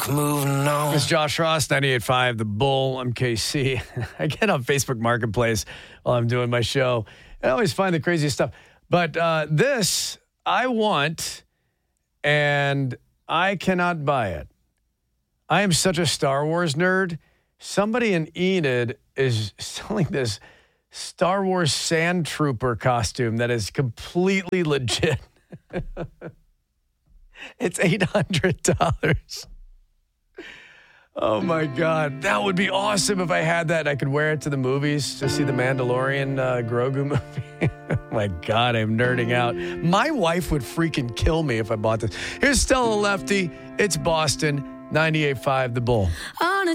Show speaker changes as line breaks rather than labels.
moving on.
It's Josh Ross, 98.5 The Bull. I'm KC. I get on Facebook Marketplace while I'm doing my show. I always find the craziest stuff. But this, I want, and I cannot buy it. I am such a Star Wars nerd. Somebody in Enid is selling this Star Wars Sand Trooper costume that is completely legit. It's $800. Oh, my God. That would be awesome if I had that. I could wear it to the movies to see the Mandalorian Grogu movie. Oh, my God, I'm nerding out. My wife would freaking kill me if I bought this. Here's Stella Lefty. It's Boston, 98.5 The Bull.